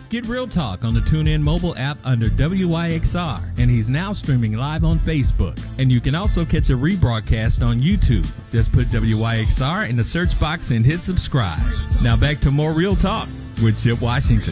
Get Real Talk on the TuneIn mobile app under WYXR, and he's now streaming live on Facebook. And you can also catch a rebroadcast on YouTube. Just put WYXR in the search box and hit subscribe. Now back to more Real Talk with Chip Washington.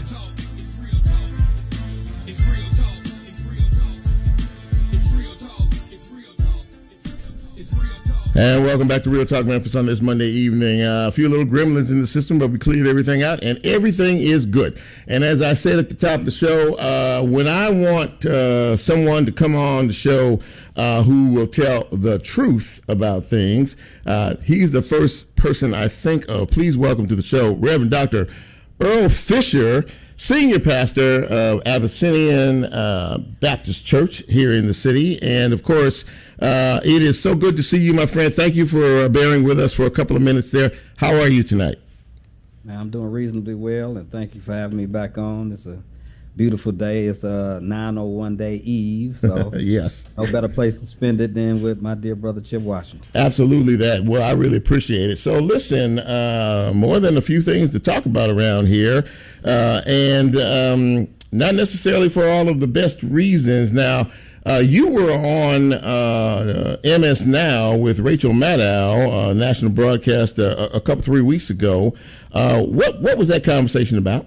And welcome back to Real Talk Memphis on this Monday evening. A few little gremlins in the system, but we cleared everything out, and everything is good. And as I said at the top of the show, when I want someone to come on the show who will tell the truth about things, he's the first person I think of. Please welcome to the show, Reverend Dr. Earl Fisher, Senior Pastor of Abyssinian Baptist Church here in the city. And, of course, it is so good to see you, my friend. Thank you for bearing with us for a couple of minutes there. How are you tonight? I'm doing reasonably well, and thank you for having me back on. It's a beautiful day. It's a 901 day eve, so yes, no better place to spend it than with my dear brother Chip Washington. Absolutely that. Well, I really appreciate it. So listen, more than a few things to talk about around here, and not necessarily for all of the best reasons. Now, you were on MS Now with Rachel Maddow, national broadcast, a couple 3 weeks ago. What was that conversation about?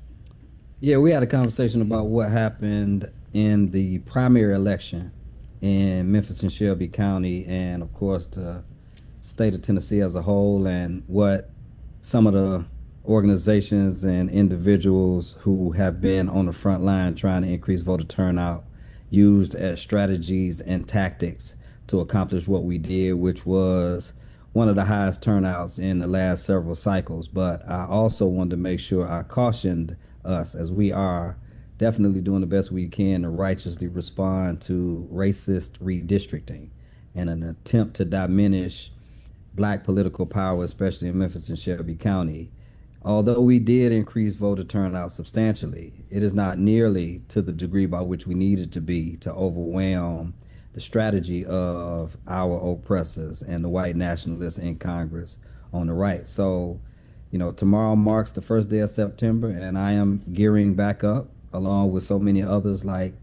Yeah, we had a conversation about what happened in the primary election in Memphis and Shelby County, and of course the state of Tennessee as a whole, and what some of the organizations and individuals who have been on the front line trying to increase voter turnout used as strategies and tactics to accomplish what we did, which was one of the highest turnouts in the last several cycles. But I also wanted to make sure I cautioned us, as we are definitely doing the best we can to righteously respond to racist redistricting and an attempt to diminish black political power, especially in Memphis and Shelby County. Although we did increase voter turnout substantially, it is not nearly to the degree by which we needed to be to overwhelm the strategy of our oppressors and the white nationalists in Congress on the right. So, you know, tomorrow marks the first day of September, and I am gearing back up along with so many others like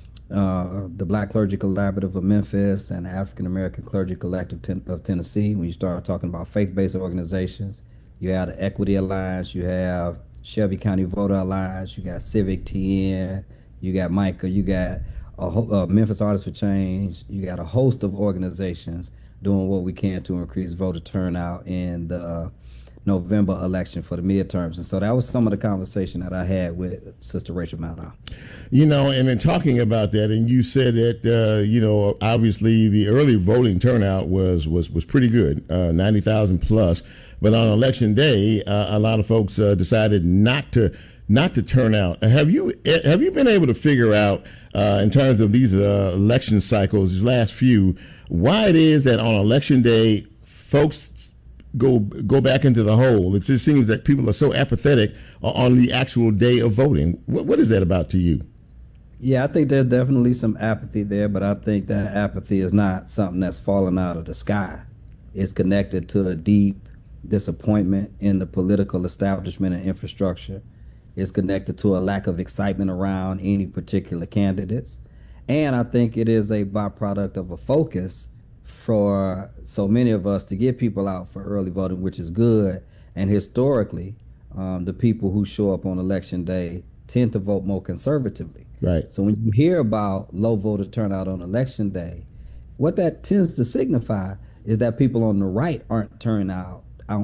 the Black Clergy Collaborative of Memphis and the African American Clergy Collective of Tennessee. When you start talking about faith-based organizations, you have the Equity Alliance, you have Shelby County Voter Alliance, you got Civic TN, you got Micah, you got Memphis Artists for Change, you got a host of organizations doing what we can to increase voter turnout in the November election for the midterms. And so that was some of the conversation that I had with Sister Rachel Maddow. You know, and in talking about that, and you said that, you know, obviously the early voting turnout was pretty good, 90,000 plus. But on election day, a lot of folks decided not to turn out. Have you been able to figure out, in terms of these election cycles, these last few, why it is that on election day, folks go back into the hole? It just seems that people are so apathetic on the actual day of voting. What is that about to you? Yeah, I think there's definitely some apathy there, but I think that apathy is not something that's fallen out of the sky. It's connected to a deep disappointment in the political establishment and infrastructure. It's connected to a lack of excitement around any particular candidates. And I think it is a byproduct of a focus for so many of us to get people out for early voting, which is good. And historically, the people who show up on election day tend to vote more conservatively. Right. So when you hear about low voter turnout on election day, what that tends to signify is that people on the right aren't turning out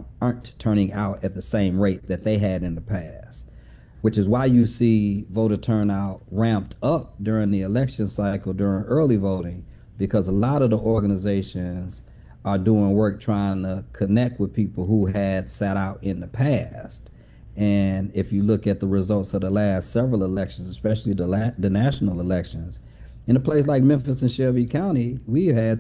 at the same rate that they had in the past, which is why you see voter turnout ramped up during the election cycle during early voting, because a lot of the organizations are doing work trying to connect with people who had sat out in the past. And if you look at the results of the last several elections, especially the national elections, in a place like Memphis and Shelby County, we had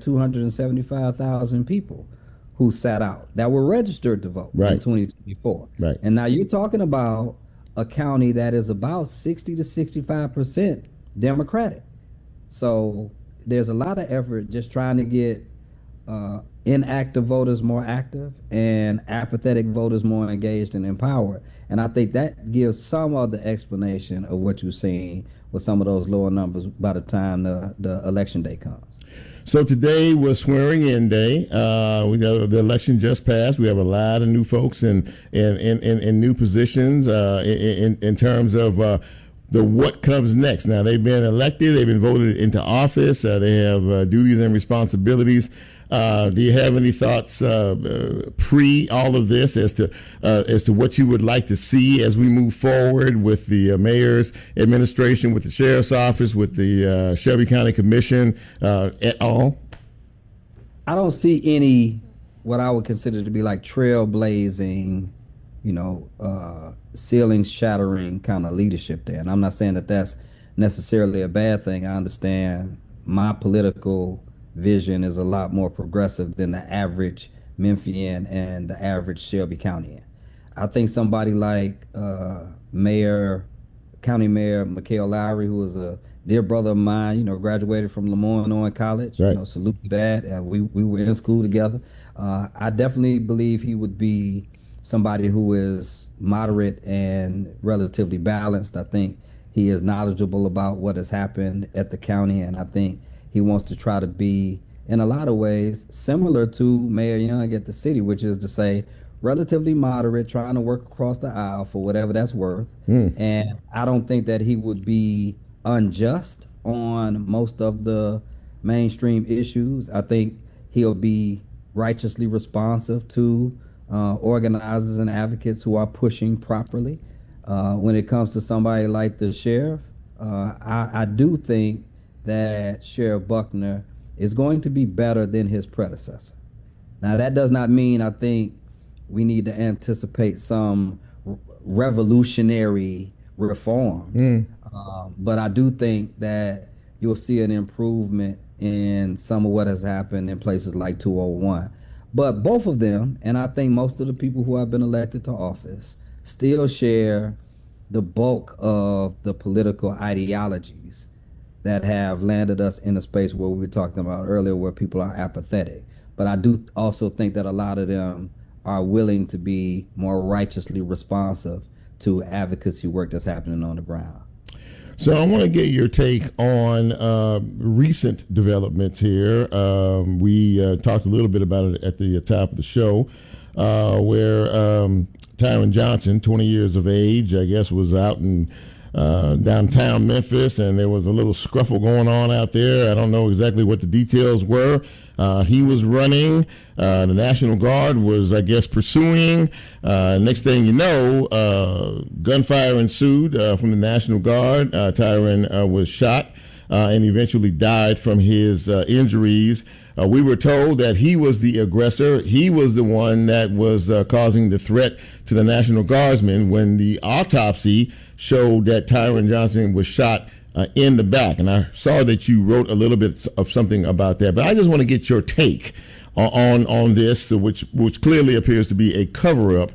275,000 people who sat out that were registered to vote in 2024. Right. And now you're talking about a county that is about 60 to 65% Democratic. So there's a lot of effort just trying to get inactive voters more active and apathetic voters more engaged and empowered. And I think that gives some of the explanation of what you're seeing with some of those lower numbers by the time the election day comes. So today was swearing-in day. We got the election just passed. We have a lot of new folks in new positions in terms of the what comes next. Now they've been elected, they've been voted into office. They have duties and responsibilities. Do you have any thoughts pre all of this as to what you would like to see as we move forward with the mayor's administration, with the sheriff's office, with the Shelby County Commission at all? I don't see any what I would consider to be like trailblazing, ceiling shattering kind of leadership there. And I'm not saying that that's necessarily a bad thing. I understand my political vision is a lot more progressive than the average Memphian and the average Shelby Countyan. I think somebody like County Mayor Mikhail Lowry, who is a dear brother of mine, graduated from Lemoyne College, right. Salute to that. We were in school together. I definitely believe he would be somebody who is moderate and relatively balanced. I think he is knowledgeable about what has happened at the county, and I think he wants to try to be, in a lot of ways, similar to Mayor Young at the city, which is to say, relatively moderate, trying to work across the aisle for whatever that's worth. And I don't think that he would be unjust on most of the mainstream issues. I think he'll be righteously responsive to organizers and advocates who are pushing properly. When it comes to somebody like the sheriff, I do think that Sheriff Buckner is going to be better than his predecessor. Now, that does not mean I think we need to anticipate some revolutionary reforms. But I do think that you'll see an improvement in some of what has happened in places like 201. But both of them, and I think most of the people who have been elected to office, still share the bulk of the political ideologies that have landed us in a space where we were talking about earlier, where people are apathetic. But I do also think that a lot of them are willing to be more righteously responsive to advocacy work that's happening on the ground. So I want to get your take on recent developments here. We talked a little bit about it at the top of the show, where Tyron Johnson, 20 years of age, I guess, was out in downtown Memphis, and there was a little scruffle going on out there. I don't know exactly what the details were. He was running. The National Guard was, I guess, pursuing. Next thing you know, gunfire ensued from the National Guard. Tyron was shot and eventually died from his injuries. We were told that he was the aggressor. He was the one that was causing the threat to the National Guardsmen when the autopsy showed that Tyron Johnson was shot in the back. And I saw that you wrote a little bit of something about that. But I just want to get your take on this, which clearly appears to be a cover-up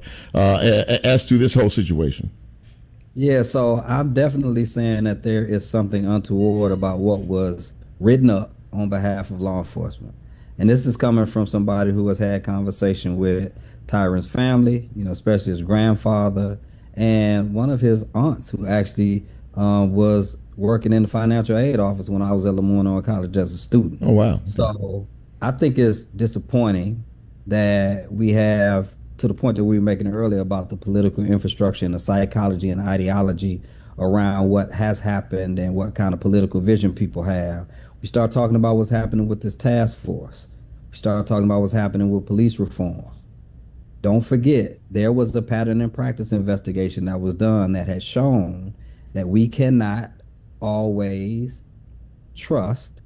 as to this whole situation. Yeah, so I'm definitely saying that there is something untoward about what was written up on behalf of law enforcement. And this is coming from somebody who has had conversation with Tyron's family, especially his grandfather and one of his aunts who actually was working in the financial aid office when I was at Lemoyne College as a student. Oh, wow. So I think it's disappointing that we have, to the point that we were making earlier about the political infrastructure and the psychology and ideology around what has happened and what kind of political vision people have. We start talking about what's happening with this task force. We start talking about what's happening with police reform. Don't forget, there was a pattern and practice investigation that was done that has shown that we cannot always trust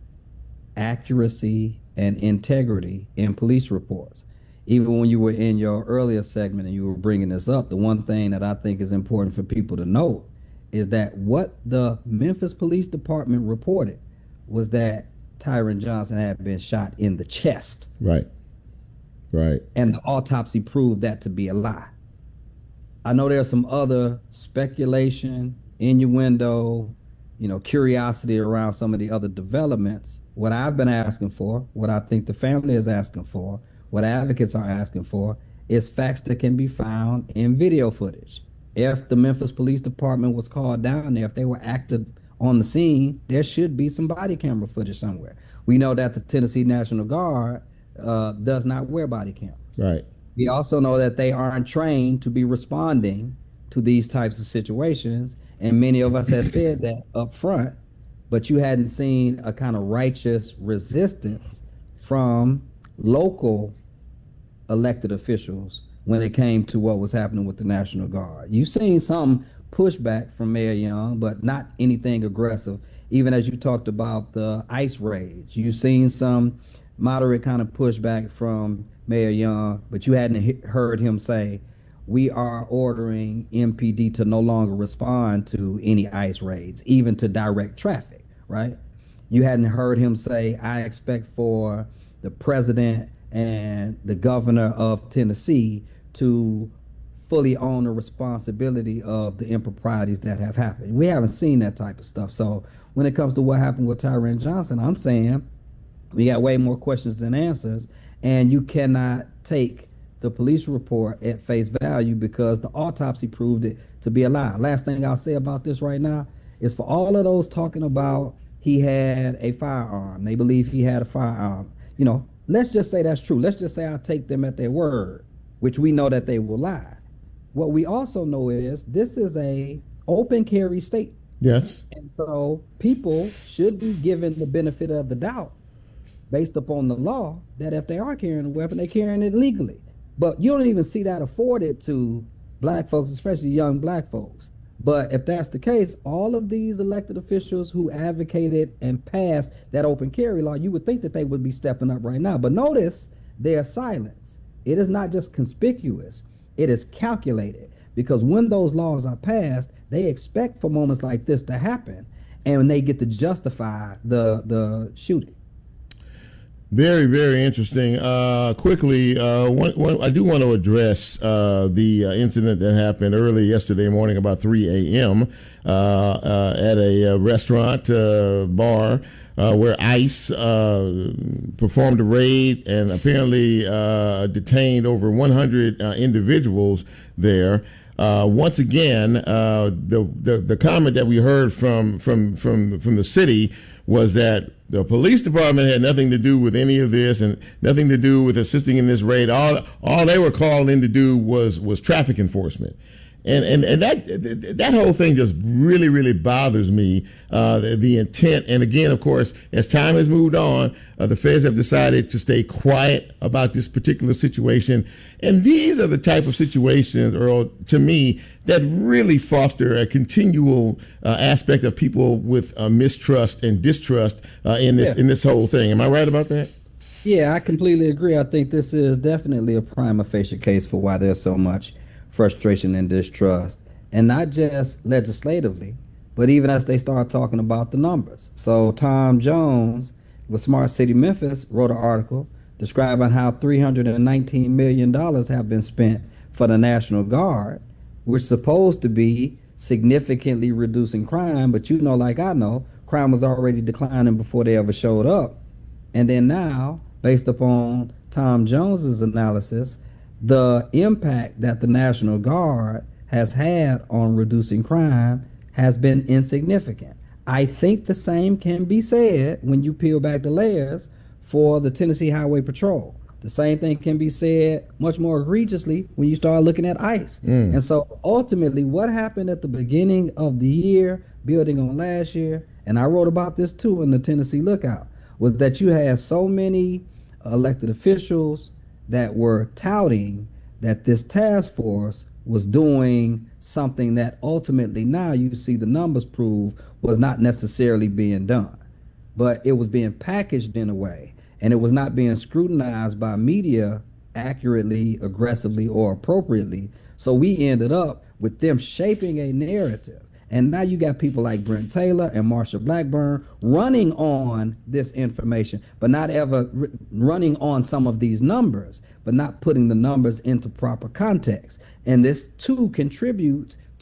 accuracy and integrity in police reports. Even when you were in your earlier segment and you were bringing this up, the one thing that I think is important for people to know is that what the Memphis Police Department reported was that Tyron Johnson had been shot in the chest. Right. And the autopsy proved that to be a lie. I know there's some other speculation, innuendo, curiosity around some of the other developments, what I've been asking for, what I think the family is asking for, what advocates are asking for, is facts that can be found in video footage. If the Memphis Police Department was called down there, if they were active on the scene, there should be some body camera footage somewhere. We know that the Tennessee National Guard does not wear body cameras. Right. We also know that they aren't trained to be responding to these types of situations. And many of us have said that up front, but you hadn't seen a kind of righteous resistance from local elected officials when it came to what was happening with the National Guard. You've seen some pushback from Mayor Young, but not anything aggressive. Even as you talked about the ICE raids, you've seen some moderate kind of pushback from Mayor Young, but you hadn't heard him say, we are ordering MPD to no longer respond to any ICE raids, even to direct traffic, right? You hadn't heard him say, I expect for the president and the governor of Tennessee to fully own the responsibility of the improprieties that have happened. We haven't seen that type of stuff. So when it comes to what happened with Tyron Johnson, I'm saying we got way more questions than answers, and you cannot take the police report at face value because the autopsy proved it to be a lie. Last thing I'll say about this right now is for all of those talking about he had a firearm, they believe he had a firearm, you know, let's just say that's true. Let's just say I take them at their word, which we know that they will lie. What we also know is this is a open carry state. Yes. And so people should be given the benefit of the doubt based upon the law that if they are carrying a weapon, they're carrying it legally. But you don't even see that afforded to black folks, especially young black folks. But if that's the case, all of these elected officials who advocated and passed that open carry law, you would think that they would be stepping up right now. But notice their silence. It is not just conspicuous, it is calculated. Because when those laws are passed, they expect for moments like this to happen, and they get to justify the shooting. Very, very interesting. Quickly, I do want to address the incident that happened early yesterday morning about 3 a.m. At a restaurant bar where ICE performed a raid and apparently detained over 100 individuals there. Once again, the comment that we heard from the city was that the police department had nothing to do with any of this and nothing to do with assisting in this raid. All they were called in to do was traffic enforcement. And that whole thing just really, really bothers me, the intent. And again, of course, as time has moved on, the feds have decided to stay quiet about this particular situation. And these are the type of situations, Earl, to me, that really foster a continual aspect of people with mistrust and distrust in this whole thing. Am I right about that? Yeah, I completely agree. I think this is definitely a prima facie case for why there's so much frustration and distrust, and not just legislatively, but even as they start talking about the numbers. So Tom Jones with Smart City Memphis wrote an article describing how $319 million have been spent for the National Guard, which is supposed to be significantly reducing crime, but you know, like I know, crime was already declining before they ever showed up. And then now, based upon Tom Jones's analysis, the impact that the National Guard has had on reducing crime has been insignificant. I think the same can be said when you peel back the layers for the Tennessee Highway Patrol. The same thing can be said much more egregiously when you start looking at ICE. And so ultimately what happened at the beginning of the year, building on last year, and I wrote about this too in the Tennessee Lookout, was that you had so many elected officials that were touting that this task force was doing something that ultimately now you see the numbers prove was not necessarily being done. But it was being packaged in a way, and it was not being scrutinized by media accurately, aggressively, or appropriately. So we ended up with them shaping a narrative. And now you got people like Brent Taylor and Marsha Blackburn running on this information, but not ever running on some of these numbers, but not putting the numbers into proper context. And this too contributes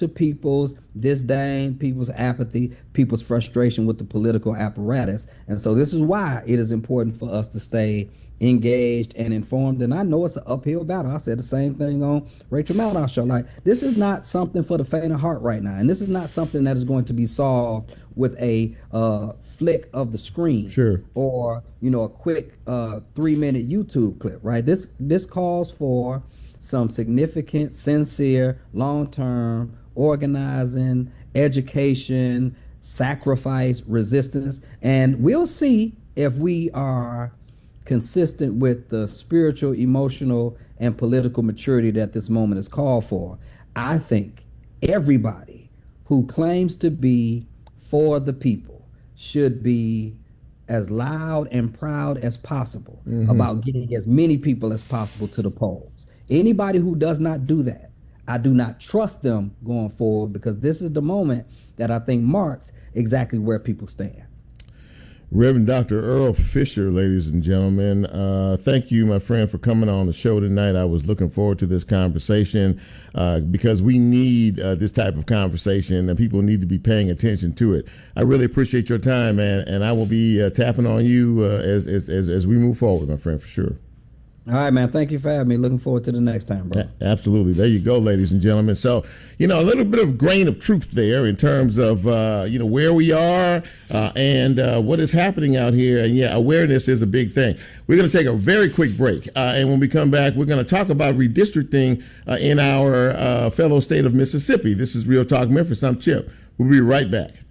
to people's disdain, people's apathy, people's frustration with the political apparatus. And so this is why it is important for us to stay engaged and informed. And I know it's an uphill battle. I said the same thing on Rachel Maddow's show. Like, this is not something for the faint of heart right now. And this is not something that is going to be solved with a flick of the screen. Sure. Or, a quick 3-minute YouTube clip, right? This calls for some significant, sincere, long-term organizing, education, sacrifice, resistance. And we'll see if we are consistent with the spiritual, emotional, and political maturity that this moment is called for. I think everybody who claims to be for the people should be as loud and proud as possible about getting as many people as possible to the polls. Anybody who does not do that, I do not trust them going forward, because this is the moment that I think marks exactly where people stand. Reverend Dr. Earl Fisher, ladies and gentlemen, thank you, my friend, for coming on the show tonight. I was looking forward to this conversation because we need this type of conversation, and people need to be paying attention to it. I really appreciate your time, man, and I will be tapping on you as we move forward, my friend, for sure. All right, man. Thank you for having me. Looking forward to the next time, bro. Absolutely. There you go, ladies and gentlemen. So, a little bit of grain of truth there in terms of, where we are and what is happening out here. And, awareness is a big thing. We're going to take a very quick break. And when we come back, we're going to talk about redistricting in our fellow state of Mississippi. This is Real Talk Memphis. I'm Chip. We'll be right back.